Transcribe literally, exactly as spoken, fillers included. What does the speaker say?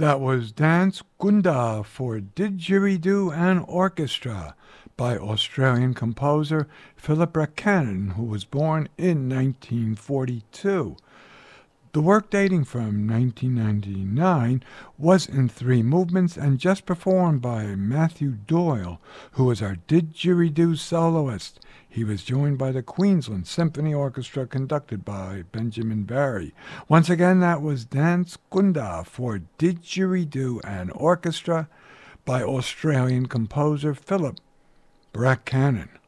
That was Dance Gunda for Didgeridoo and Orchestra by Australian composer Philip Buchanan, who was born in nineteen forty-two. The work, dating from nineteen ninety-nine, was in three movements and just performed by Matthew Doyle, who was our didgeridoo soloist. He was joined by the Queensland Symphony Orchestra, conducted by Benjamin Barry. Once again, that was Dance Gunda for Didgeridoo and Orchestra by Australian composer Philip Buchanan.